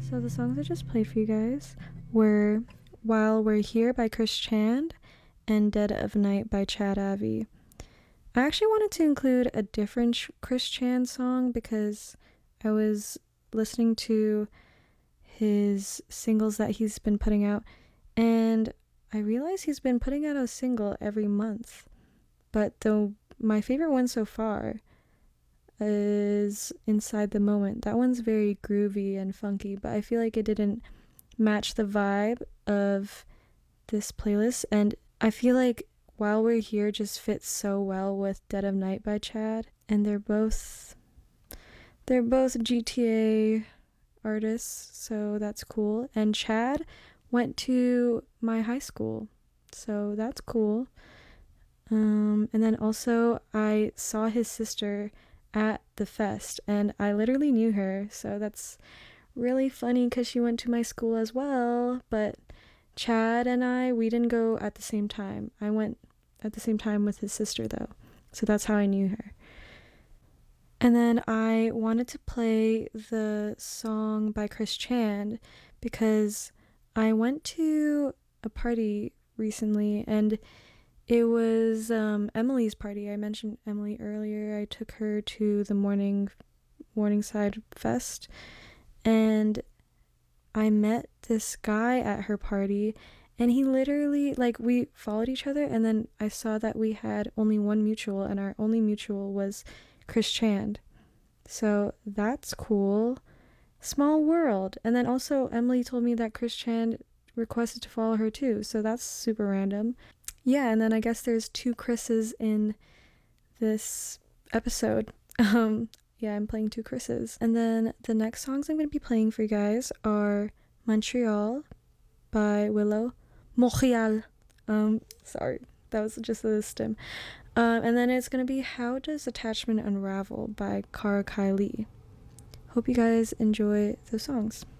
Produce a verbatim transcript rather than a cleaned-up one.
So the songs I just played for you guys were While We're Here by Chris Chan and Dead of Night by Chad Avi. I actually wanted to include a different Chris Chan song because I was listening to his singles that he's been putting out, and I realized he's been putting out a single every month. But the my favorite one so far is Inside the Moment. That one's very groovy and funky, but I feel like it didn't match the vibe of this playlist, and I feel like While We're Here just fits so well with Dead of Night by Chad, and they're both they're both G T A artists, so that's cool. And Chad went to my high school, so that's cool. Um, and then also I saw his sister at the fest, and I literally knew her, so that's really funny because she went to my school as well. But Chad and I, we didn't go at the same time. I went at the same time with his sister though, so that's how I knew her. And then I wanted to play the song by Chris Chan because I went to a party recently, and it was um, Emily's party. I mentioned Emily earlier. I took her to the morning Morningside Fest, and I met this guy at her party, and he literally, like, we followed each other, and then I saw that we had only one mutual, and our only mutual was Chris Chan. So that's cool. Small world. And then also Emily told me that Chris Chan requested to follow her too, so that's super random. Yeah, and then I guess there's two Chris's in this episode. Um, yeah, I'm playing two Chris's. And then the next songs I'm going to be playing for you guys are Montreal by Willow. Montreal. Um, sorry, that was just a stem. Um, and then it's going to be How Does Attachment Unravel by Cara Kylie. Hope you guys enjoy those songs.